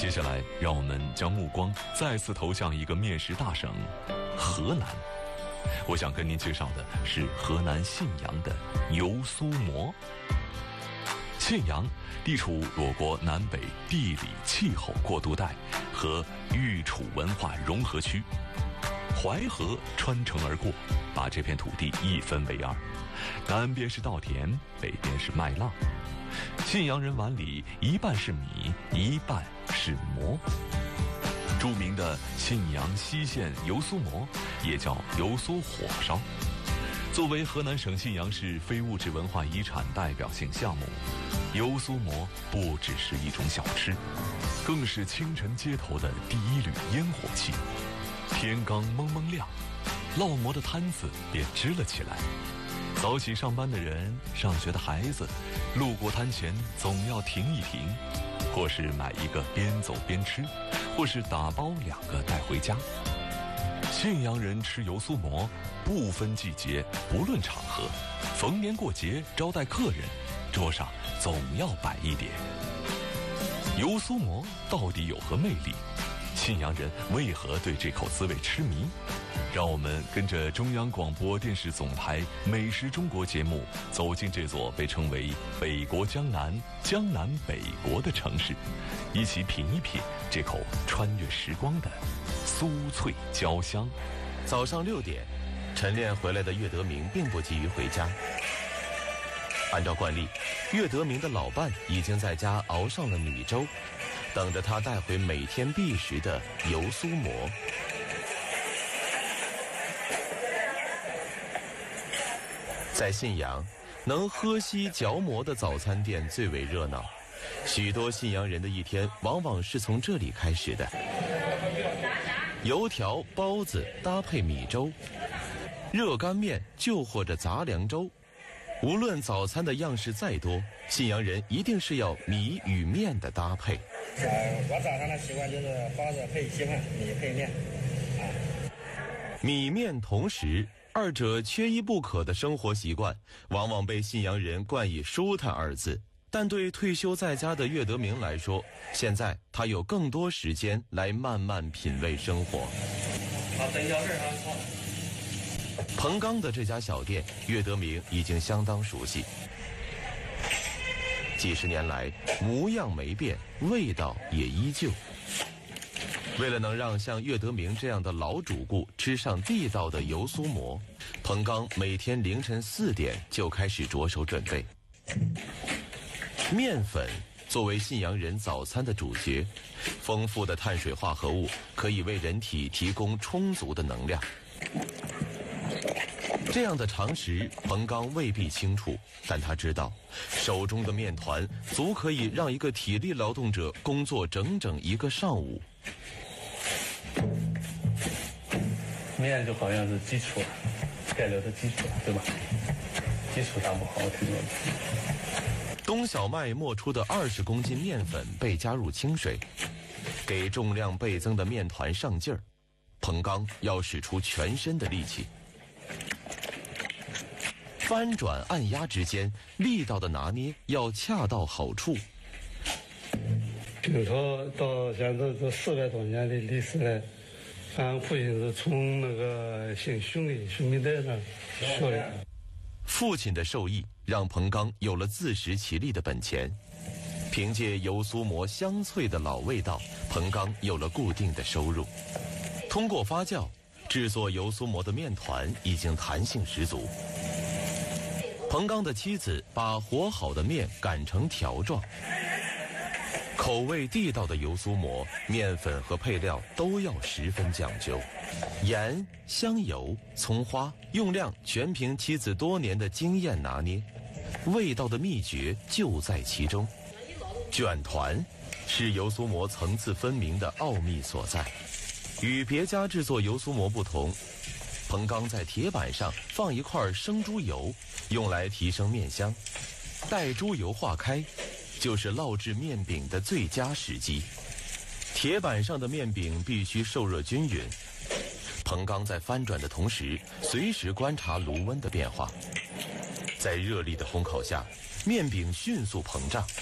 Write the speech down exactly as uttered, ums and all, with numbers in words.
接下来，让我们将目光再次投向一个面食大省——河南。我想跟您介绍的是河南信阳的油酥馍。信阳地处我国南北地理气候过渡带和豫楚文化融合区，淮河穿城而过，把这片土地一分为二，南边是稻田，北边是麦浪。信阳人碗里一半是米，一半是馍。著名的信阳西县油酥馍也叫油酥火烧。作为河南省信阳市非物质文化遗产代表性项目，油酥馍不只是一种小吃，更是清晨街头的第一缕烟火气。天刚蒙蒙亮，烙馍的摊子便支了起来。早起上班的人，上学的孩子，路过摊前总要停一停，或是买一个边走边吃，或是打包两个带回家。信阳人吃油酥馍不分季节，不论场合，逢年过节招待客人，桌上总要摆一点。油酥馍到底有何魅力？信阳人为何对这口滋味痴迷？让我们跟着中央广播电视总台《美食中国》节目，走进这座被称为北国江南、江南北国的城市，一起品一品这口穿越时光的酥脆焦香。 早上六点，晨练回来的岳德明并不急于回家。按照惯例，岳德明的老伴已经在家熬上了米粥，等着他带回每天必食的油酥馍。在信阳，能喝稀嚼馍的早餐店最为热闹，许多信阳人的一天往往是从这里开始的。油条、包子搭配米粥，热干面就或者杂粮粥。无论早餐的样式再多，信阳人一定是要米与面的搭配。 呃，我早上的习惯就是包子配稀饭，米配面。啊， 米面同食，二者缺一不可的生活习惯，往往被信阳人冠以舒坦二字。但对退休在家的岳德明来说，现在他有更多时间来慢慢品味生活。 好，等小事啊。 彭刚的这家小店，岳德明已经相当熟悉。几十年来，模样没变，味道也依旧。为了能让像岳德明这样的老主顾吃上地道的油酥馍，彭刚每天凌晨四点就开始着手准备。面粉作为信阳人早餐的主角，丰富的碳水化合物可以为人体提供充足的能量。这样的常识，彭刚未必清楚，但他知道，手中的面团足可以让一个体力劳动者工作整整一个上午。 面就好像是基础，盖楼的基础，对吧？基础打不好，挺多的。 冬小麦磨出的二十公斤面粉被加入清水，给重量倍增的面团上劲儿。彭刚要使出全身的力气。翻转按压之间，力道的拿捏要恰到好处。 听说到现在这四百多年的历史了，俺父亲是从那个姓熊的熊明代那学的。 父亲的授意让彭刚有了自食其力的本钱。凭借油酥馍香脆的老味道，彭刚有了固定的收入。通过发酵，制作油酥馍的面团已经弹性十足。彭刚的妻子把和好的面擀成条状。口味地道的油酥馍，面粉和配料都要十分讲究，盐、香油、葱花用量全凭妻子多年的经验拿捏，味道的秘诀就在其中。卷团是油酥馍层次分明的奥秘所在。与别家制作油酥馍不同，彭刚在铁板上放一块生猪油，用来提升面香。待猪油化开，就是烙制面饼的最佳时机。铁板上的面饼必须受热均匀。彭刚在翻转的同时，随时观察炉温的变化。在热力的烘烤下，面饼迅速膨胀，